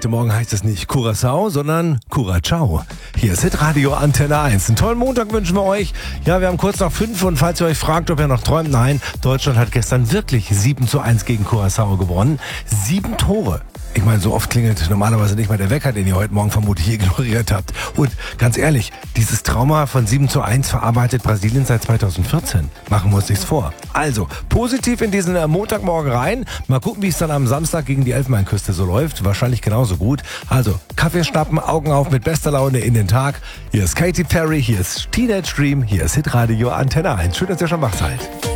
Heute Morgen heißt es nicht Curaçao, sondern Curacao. Hier ist Hitradio Antenne 1. Einen tollen Montag wünschen wir euch. Ja, wir haben kurz nach 5 und falls ihr euch fragt, ob ihr noch träumt, nein, Deutschland hat gestern wirklich 7:1 gegen Curaçao gewonnen. 7 Tore. Ich meine, so oft klingelt normalerweise nicht mal der Wecker, den ihr heute Morgen vermutlich ignoriert habt. Und ganz ehrlich, dieses Trauma von 7:1 verarbeitet Brasilien seit 2014. Machen wir uns nichts vor. Also, positiv in diesen Montagmorgen rein. Mal gucken, wie es dann am Samstag gegen die Elfenbeinküste so läuft. Wahrscheinlich genauso gut. Also, Kaffee schnappen, Augen auf mit bester Laune in den Tag. Hier ist Katy Perry, hier ist Teenage Dream, hier ist Hitradio Antenne 1. Schön, dass ihr schon wach seid.